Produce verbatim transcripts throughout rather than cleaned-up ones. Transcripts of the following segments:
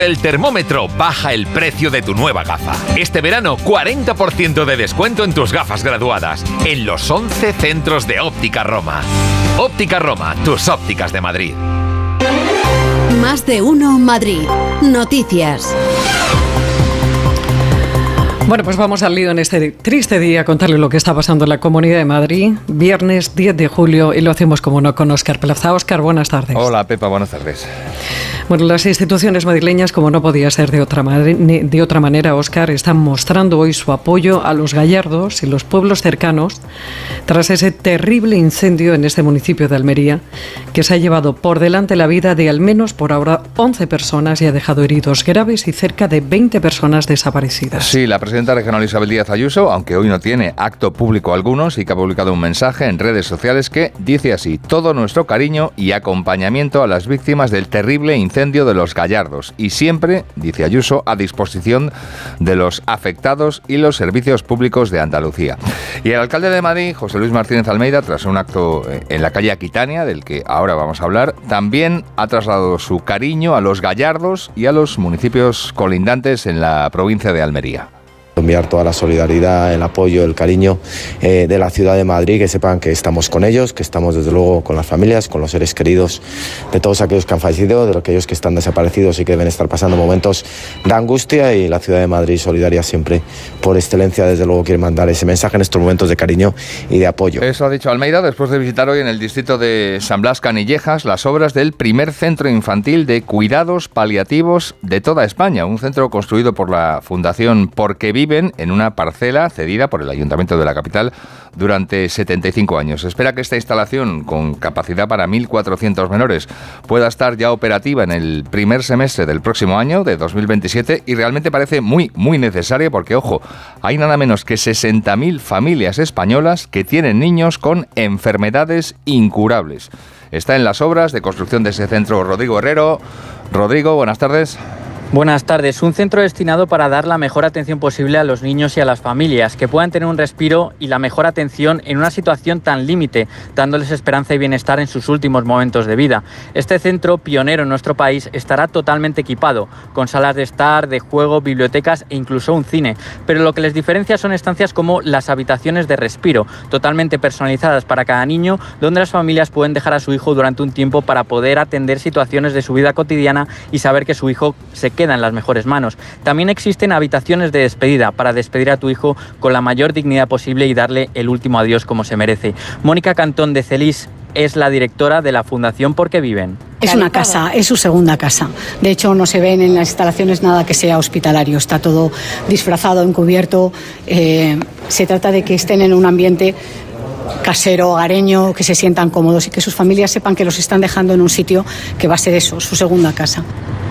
El termómetro baja el precio de tu nueva gafa. Este verano, cuarenta por ciento de descuento en tus gafas graduadas en los once centros de Óptica Roma. Óptica Roma, tus ópticas de Madrid. Más de uno Madrid. Noticias. Bueno, pues vamos al lío en este triste día a contarle lo que está pasando en la Comunidad de Madrid. Viernes diez de julio y lo hacemos como no con Óscar Plaza. Óscar, buenas tardes. Hola, Pepa, buenas tardes. Bueno, las instituciones madrileñas, como no podía ser de otra, madre, de otra manera, Óscar, están mostrando hoy su apoyo a los gallardos y los pueblos cercanos tras ese terrible incendio en este municipio de Almería que se ha llevado por delante la vida de al menos por ahora once personas y ha dejado heridos graves y cerca de veinte personas desaparecidas. Sí, la presidenta regional Isabel Díaz Ayuso, aunque hoy no tiene acto público alguno, sí que ha publicado un mensaje en redes sociales que dice así: todo nuestro cariño y acompañamiento a las víctimas del terrible incendio de los Gallardos y siempre, dice Ayuso, a disposición de los afectados y los servicios públicos de Andalucía. Y el alcalde de Madrid, José Luis Martínez Almeida, tras un acto en la calle Aquitania, del que ahora vamos a hablar, también ha trasladado su cariño a los Gallardos y a los municipios colindantes en la provincia de Almería. Enviar toda la solidaridad, el apoyo, el cariño eh, de la ciudad de Madrid, que sepan que estamos con ellos, que estamos desde luego con las familias, con los seres queridos de todos aquellos que han fallecido, de aquellos que están desaparecidos y que deben estar pasando momentos de angustia, y la ciudad de Madrid solidaria siempre por excelencia, desde luego quiere mandar ese mensaje en estos momentos de cariño y de apoyo. Eso ha dicho Almeida después de visitar hoy en el distrito de San Blas Canillejas las obras del primer centro infantil de cuidados paliativos de toda España, un centro construido por la Fundación Porque Viven en una parcela cedida por el Ayuntamiento de la capital durante setenta y cinco años. Se espera que esta instalación, con capacidad para mil cuatrocientos menores, pueda estar ya operativa en el primer semestre del próximo año, de dos mil veintisiete, y realmente parece muy, muy necesaria porque, ojo, hay nada menos que sesenta mil familias españolas que tienen niños con enfermedades incurables. Está en las obras de construcción de ese centro Rodrigo Herrero. Rodrigo, buenas tardes. Buenas tardes. Un centro destinado para dar la mejor atención posible a los niños y a las familias, que puedan tener un respiro y la mejor atención en una situación tan límite, dándoles esperanza y bienestar en sus últimos momentos de vida. Este centro, pionero en nuestro país, estará totalmente equipado, con salas de estar, de juego, bibliotecas e incluso un cine. Pero lo que les diferencia son estancias como las habitaciones de respiro, totalmente personalizadas para cada niño, donde las familias pueden dejar a su hijo durante un tiempo para poder atender situaciones de su vida cotidiana y saber que su hijo se queda queda en las mejores manos. También existen habitaciones de despedida para despedir a tu hijo con la mayor dignidad posible y darle el último adiós como se merece. Mónica Cantón de Celis es la directora de la Fundación Porque Viven. Es una casa, es su segunda casa. De hecho, no se ven en las instalaciones nada que sea hospitalario. Está todo disfrazado, encubierto. Eh, se trata de que estén en un ambiente casero, hogareño, que se sientan cómodos y que sus familias sepan que los están dejando en un sitio que va a ser eso, su segunda casa.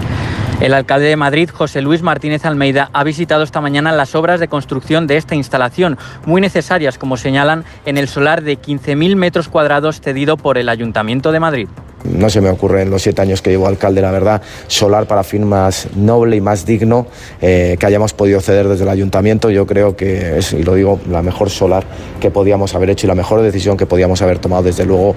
El alcalde de Madrid, José Luis Martínez Almeida, ha visitado esta mañana las obras de construcción de esta instalación, muy necesarias, como señalan, en el solar de quince mil metros cuadrados cedido por el Ayuntamiento de Madrid. No se me ocurre en los siete años que llevo alcalde, la verdad, solar para fin más noble y más digno eh, que hayamos podido ceder desde el Ayuntamiento. Yo creo que es, y lo digo, la mejor solar que podíamos haber hecho y la mejor decisión que podíamos haber tomado, desde luego.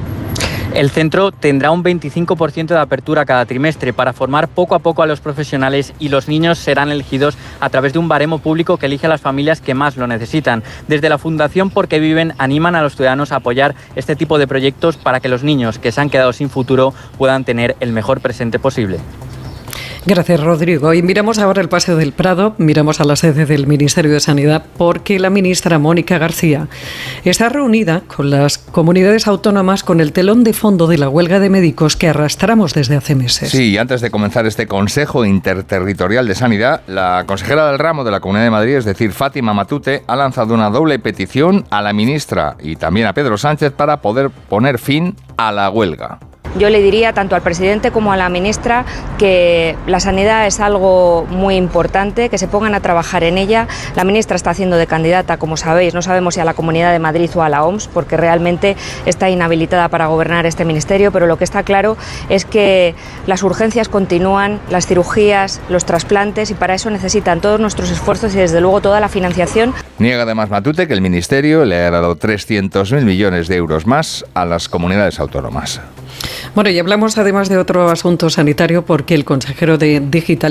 El centro tendrá un veinticinco por ciento de apertura cada trimestre para formar poco a poco a los profesionales, y los niños serán elegidos a través de un baremo público que elige a las familias que más lo necesitan. Desde la Fundación Porque Viven animan a los ciudadanos a apoyar este tipo de proyectos para que los niños que se han quedado sin futuro puedan tener el mejor presente posible. Gracias, Rodrigo. Y miramos ahora el Paseo del Prado, miramos a la sede del Ministerio de Sanidad, porque la ministra Mónica García está reunida con las comunidades autónomas con el telón de fondo de la huelga de médicos que arrastramos desde hace meses. Sí, y antes de comenzar este Consejo Interterritorial de Sanidad, la consejera del ramo de la Comunidad de Madrid, es decir, Fátima Matute, ha lanzado una doble petición a la ministra y también a Pedro Sánchez para poder poner fin a la huelga. Yo le diría tanto al presidente como a la ministra que la sanidad es algo muy importante, que se pongan a trabajar en ella. La ministra está haciendo de candidata, como sabéis, no sabemos si a la Comunidad de Madrid o a la O M S, porque realmente está inhabilitada para gobernar este ministerio, pero lo que está claro es que las urgencias continúan, las cirugías, los trasplantes, y para eso necesitan todos nuestros esfuerzos y desde luego toda la financiación. Niega además Matute que el ministerio le ha dado trescientos mil millones de euros más a las comunidades autónomas. Bueno, y hablamos además de otro asunto sanitario, porque el consejero de Digital